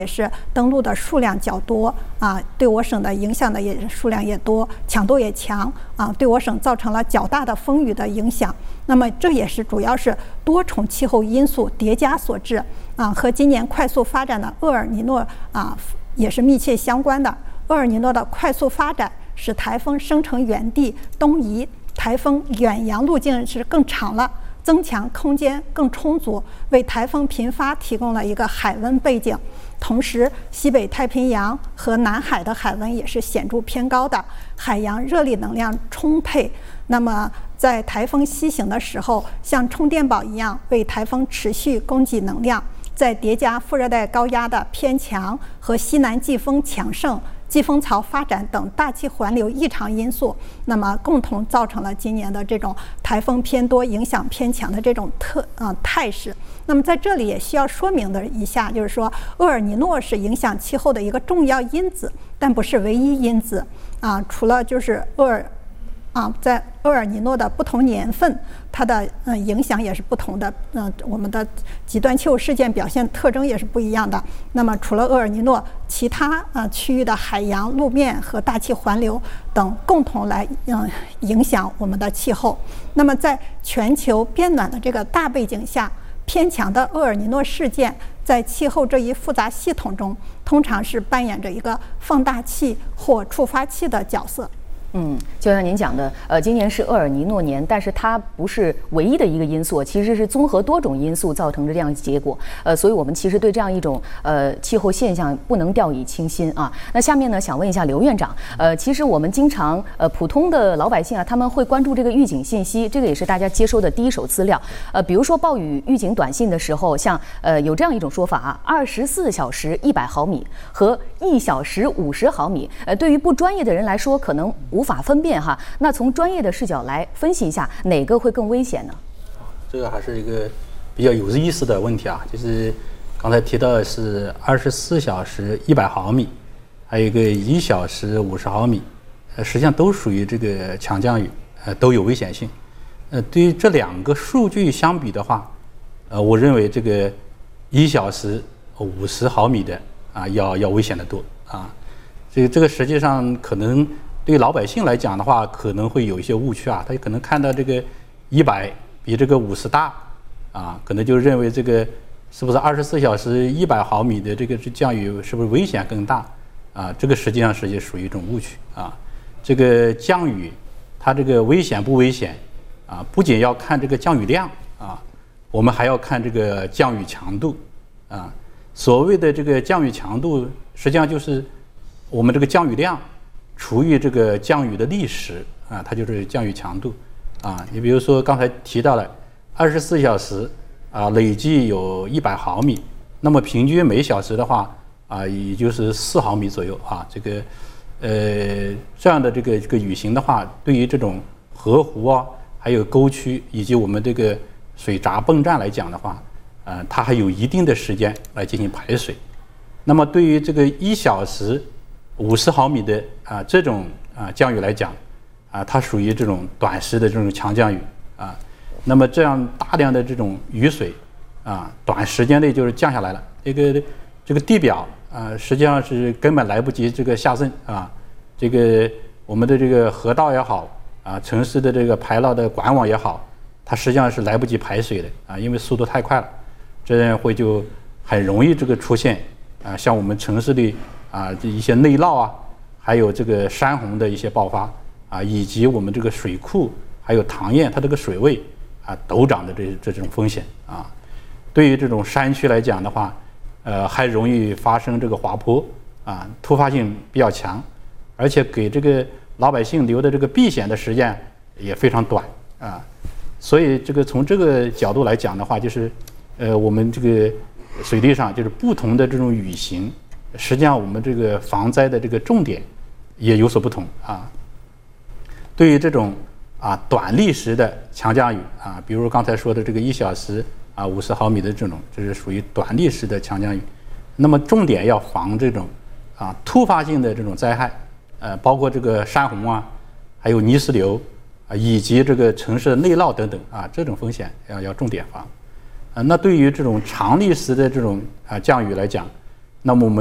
也是登陆的数量较多啊，对我省的影响的数量也多，强度也强啊，对我省造成了较大的风雨的影响。那么这也是主要是多重气候因素叠加所致啊，和今年快速发展的厄尔尼诺啊也是密切相关的。厄尔尼诺的快速发展使台风生成原地东移，台风远洋路径是更长了，增强空间更充足，为台风频发提供了一个海温背景。同时，西北太平洋和南海的海温也是显著偏高的，海洋热力能量充沛。那么，在台风西行的时候，像充电宝一样为台风持续供给能量。再叠加副热带高压的偏强和西南季风强盛、季风槽发展等大气环流异常因素，那么共同造成了今年的这种台风偏多、影响偏强的这种态势。那么在这里也需要说明的一下，就是说厄尔尼诺是影响气候的一个重要因子，但不是唯一因子啊。除了就是在厄尔尼诺的不同年份，它的影响也是不同的。我们的极端气候事件表现特征也是不一样的。那么除了厄尔尼诺，其他区域的海洋、路面和大气环流等共同来影响我们的气候。那么在全球变暖的这个大背景下，偏强的厄尔尼诺事件在气候这一复杂系统中，通常是扮演着一个放大器或触发器的角色。 就像您讲的，今年是厄尔尼诺年，但是它不是唯一的一个因素，其实是综合多种因素造成的这样一结果。所以我们其实对这样一种气候现象不能掉以轻心啊。那下面呢，想问一下刘院长，其实我们经常普通的老百姓啊，他们会关注这个预警信息，这个也是大家接收的第一手资料。比如说暴雨预警短信的时候，像有这样一种说法啊，24小时100毫米和1小时50毫米，对于不专业的人来说，可能无法分辨哈。那从专业的视角来分析一下，哪个会更危险呢？ 这个还是一个比较有意思的问题啊，就是刚才提到的是24小时100毫米，还有一个1小时50毫米，实际上都属于这个强降雨，都有危险性。对于这两个数据相比的话，我认为这个1小时50毫米的要危险得多啊。这个实际上可能对老百姓来讲的话，可能会有一些误区啊，他可能看到这个100比这个50大啊，可能就认为这个是不是24小时100毫米的这个降雨是不是危险更大啊？这个实际上是属于一种误区啊。这个降雨它这个危险不危险啊，不仅要看这个降雨量啊，我们还要看这个降雨强度啊。所谓的这个降雨强度，实际上就是我们这个降雨量除以这个降雨的历时啊，它就是降雨强度啊。你比如说刚才提到了24小时啊，累计有100毫米，那么平均每小时的话啊，也就是4毫米左右啊。这个这样的这个雨型的话，对于这种河湖啊，还有沟渠以及我们这个水闸泵站来讲的话，它还有一定的时间来进行排水。那么对于这个1小时50毫米的这种降雨来讲它属于这种短时的这种强降雨啊。那么这样大量的这种雨水短时间内就是降下来了，这个地表实际上是根本来不及这个下渗啊。这个我们的这个河道也好城市的这个排涝的管网也好，它实际上是来不及排水的因为速度太快了，这样会就很容易这个出现像我们城市里这一些内涝还有这个山洪的一些爆发以及我们这个水库还有塘堰它这个水位陡涨的这种风险对于这种山区来讲的话，还容易发生这个滑坡突发性比较强，而且给这个老百姓留的这个避险的时间也非常短所以这个从这个角度来讲的话，就是我们这个水利上就是不同的这种雨型，实际上我们这个防灾的这个重点也有所不同对于这种短历时的强降雨比如刚才说的这个1小时50毫米的这种，这是属于短历时的强降雨。那么重点要防这种突发性的这种灾害，包括这个山洪还有泥石流以及这个城市的内涝等等这种风险要重点防。那对于这种长历时的这种降雨来讲， 那么我们